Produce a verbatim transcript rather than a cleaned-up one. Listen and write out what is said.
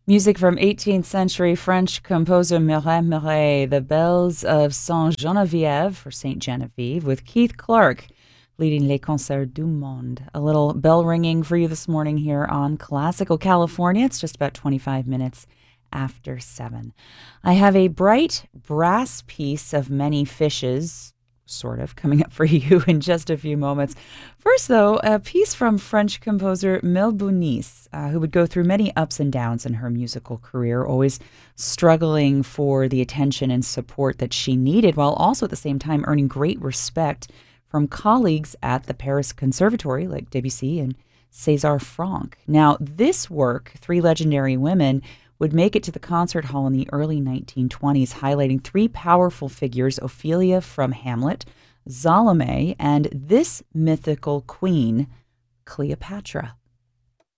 Music from eighteenth century French composer Mireille Murray, The Bells of Saint Geneviève, or Saint Genevieve, with Keith Clark leading Les Concerts du Monde. A little bell ringing for you this morning here on Classical California. It's just about twenty-five minutes after seven. I have a bright brass piece of many fishes, sort of, coming up for you in just a few moments. First, though, a piece from French composer Mel Bounice, uh, who would go through many ups and downs in her musical career, always struggling for the attention and support that she needed, while also at the same time earning great respect from colleagues at the Paris Conservatory like Debussy and César Franck. Now, this work, Three Legendary Women, would make it to the concert hall in the early nineteen twenties, highlighting three powerful figures: Ophelia from Hamlet, Salome, and this mythical queen, Cleopatra.